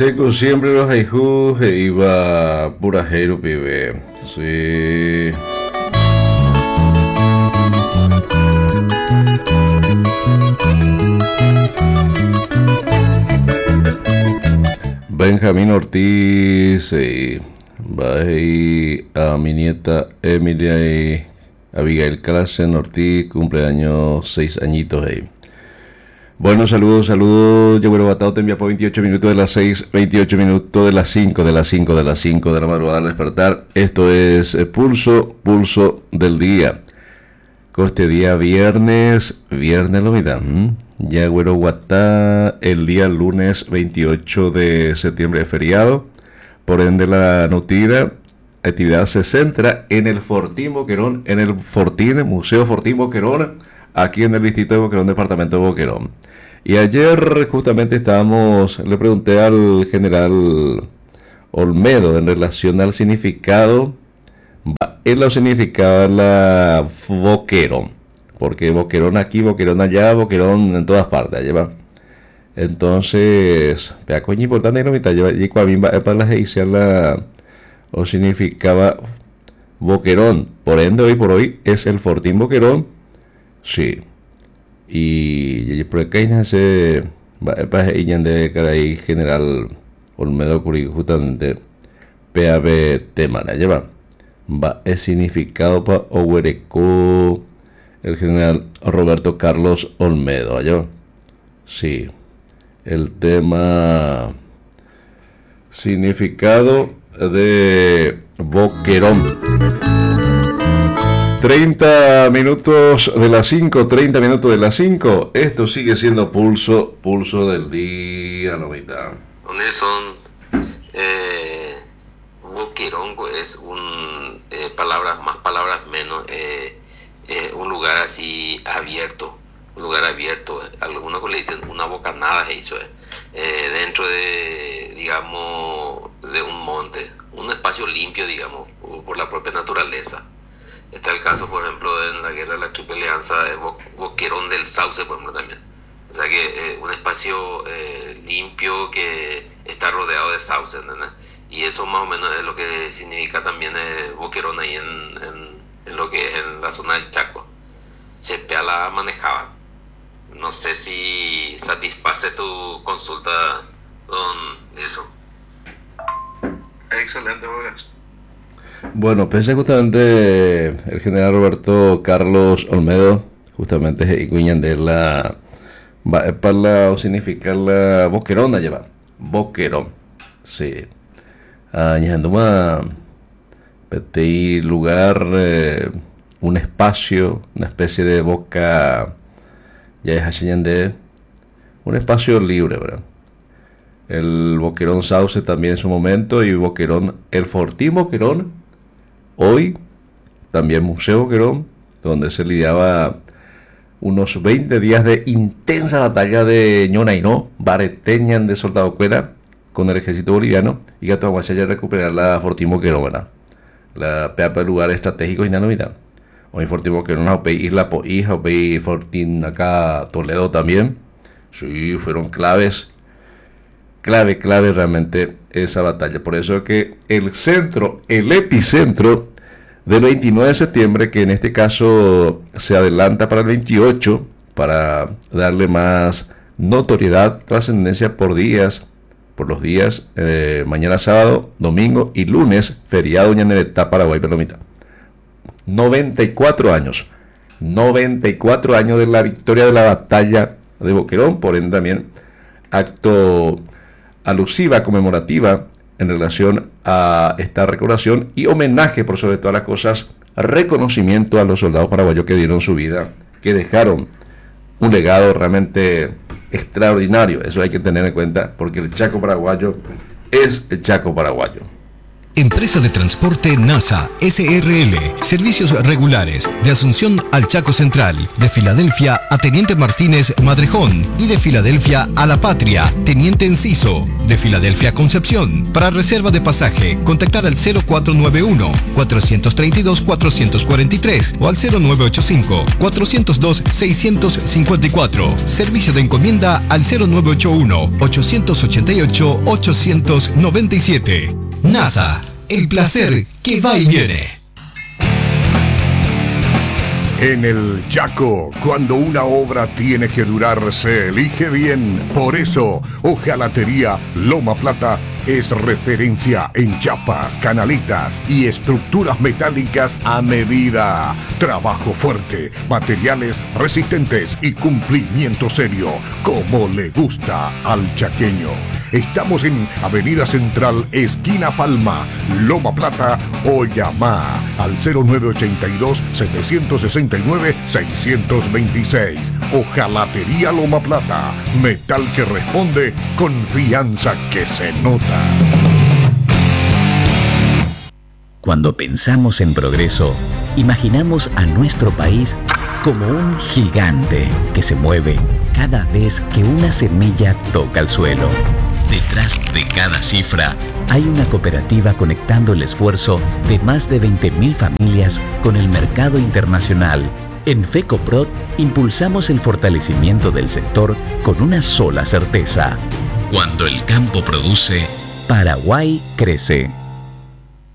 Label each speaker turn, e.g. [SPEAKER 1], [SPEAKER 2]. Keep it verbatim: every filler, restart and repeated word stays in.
[SPEAKER 1] seco siempre los haijú e iba purajero, pibe. Sí. Benjamín Ortiz, eh, va ahí a mi nieta Emilia y Abigail Clasen Ortiz, cumpleaños seis añitos ahí. Bueno, saludos, saludos. Yo, bueno, Batado te envía por veintiocho minutos de las seis, veintiocho minutos de las cinco, de las cinco, de las cinco de la madrugada al despertar. Esto es eh, Pulso, Pulso del Día. Con este día viernes, viernes lo vida. ¿Mm? Ya, güero, Guatá, el día lunes veintiocho de septiembre de feriado. Por ende, la notida actividad se centra en el Fortín Boquerón, en el Fortín, Museo Fortín Boquerón, aquí en el distrito de Boquerón, departamento de Boquerón. Y ayer justamente estábamos, le pregunté al general Olmedo en relación al significado, él lo significaba la Boquerón, porque Boquerón aquí, Boquerón allá, Boquerón en todas partes, allá va. Entonces, vea coño importante no me está lleva y cuando para la geisia la o significaba Boquerón, por ende hoy por hoy es el Fortín Boquerón, sí. Y por acá nace para de caray general Olmedo Curi justamente P A B tema la lleva va es significado para Oguereco el general Roberto Carlos Olmedo allá, sí. El tema significado de Boquerón. treinta minutos de las cinco, treinta minutos de las cinco. Esto sigue siendo Pulso, Pulso del Día, noventa.
[SPEAKER 2] ¿Dónde son? Eh, Boquerón es un, eh, palabras más, palabras menos, eh, eh, un lugar así abierto. Un lugar abierto, algunos le dicen una bocanada, eso es, eh, dentro de, digamos, de un monte, un espacio limpio, digamos, por la propia naturaleza. Está el caso, por ejemplo, en la guerra de la Triple Alianza, el Bo- Boquerón del Sauce, por ejemplo, también. O sea que eh, un espacio eh, limpio que está rodeado de sauce, ¿entendés? Y eso más o menos es lo que significa también eh, Boquerón ahí en, en, en lo que es en la zona del Chaco. Cepea la manejaba. No sé si satisface tu consulta, don Nilson. Excelente, Bogas.
[SPEAKER 1] Bueno, pensé justamente el general Roberto Carlos Olmedo, justamente Iguiñan de la va para la o significar la Boquerón lleva Boquerón, sí. Añaduma este lugar, eh, un espacio, una especie de boca. Ya es así de un espacio libre, ¿verdad? El Boquerón Sauce también en su momento y Boquerón, el Fortín Boquerón, hoy también Museo Boquerón, donde se lidiaba unos veinte días de intensa batalla de Ñonainó, Bareteñan de Soldado Cuera, con el ejército boliviano, y que todavía se haya recuperar la Fortín Boquerón, ¿verdad? La peapa lugar estratégico y nada novedad. Hoy Fortín Boquerón, Isla Po Hija, Fortín acá Toledo también. Sí, fueron claves. Clave, clave realmente esa batalla. Por eso es que el centro, el epicentro del veintinueve de septiembre, que en este caso se adelanta para el veintiocho, para darle más notoriedad, trascendencia por días, por los días, eh, mañana sábado, domingo y lunes, feriado Ñaneretá, Paraguay, Palomita. noventa y cuatro años, noventa y cuatro años de la victoria de la batalla de Boquerón, por ende también acto alusiva, conmemorativa en relación a esta recordación y homenaje por sobre todas las cosas, reconocimiento a los soldados paraguayos que dieron su vida, que dejaron un legado realmente extraordinario. Eso hay que tener en cuenta porque el Chaco paraguayo es el Chaco paraguayo.
[SPEAKER 3] Empresa de Transporte NASA S R L. Servicios regulares de Asunción al Chaco Central, de Filadelfia a Teniente Martínez Madrejón y de Filadelfia a La Patria, Teniente Enciso, de Filadelfia a Concepción. Para reserva de pasaje, contactar al cero cuatro nueve uno, cuatro tres dos, cuatro cuatro tres o al cero nueve ocho cinco, cuatro cero dos, seis cinco cuatro. Servicio de encomienda al cero nueve ocho uno, ocho ocho ocho, ocho nueve siete. NASA, el placer que va y viene.
[SPEAKER 4] En el Chaco, cuando una obra tiene que durar, se elige bien. Por eso, Hojalatería Loma Plata es referencia en chapas, canaletas y estructuras metálicas a medida. Trabajo fuerte, materiales resistentes y cumplimiento serio, como le gusta al chaqueño. Estamos en Avenida Central, esquina Palma, Loma Plata, o llama al cero nueve ocho dos, siete seis nueve, seis dos seis. Hojalatería Loma Plata, metal que responde, confianza que se nota.
[SPEAKER 5] Cuando pensamos en progreso, imaginamos a nuestro país como un gigante que se mueve cada vez que una semilla toca el suelo. Detrás de cada cifra hay una cooperativa conectando el esfuerzo de más de veinte mil familias con el mercado internacional. En FECOPROD impulsamos el fortalecimiento del sector con una sola certeza: cuando el campo produce, Paraguay crece.